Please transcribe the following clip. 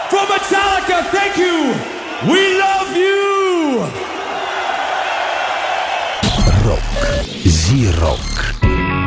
From Metallica, thank you. We love you. Rock. Z-Rock.